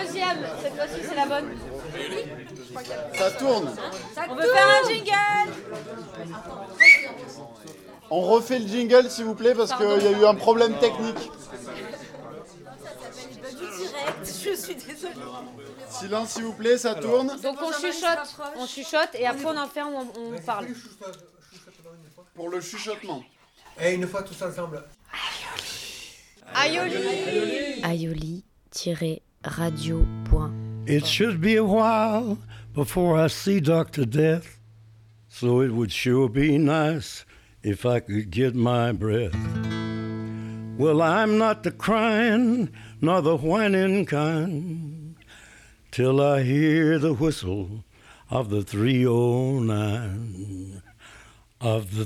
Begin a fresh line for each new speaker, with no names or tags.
deuxième. Cette fois-ci, c'est la bonne.
Ça tourne.
On veut faire un jingle.
On refait le jingle, s'il vous plaît, parce qu'il y a eu un problème technique.
Je suis désolée.
Silence, s'il vous plaît, ça tourne.
Donc on chuchote et après on en fait, on parle.
Pour le chuchotement.
Et une fois tous ensemble.
Aioli.
Aioli-radio.
It should be a while before I see Dr. Death, so it would sure be nice if I could get my breath. Well, I'm not the crying nor the whining kind, till I hear the whistle of the 309, of the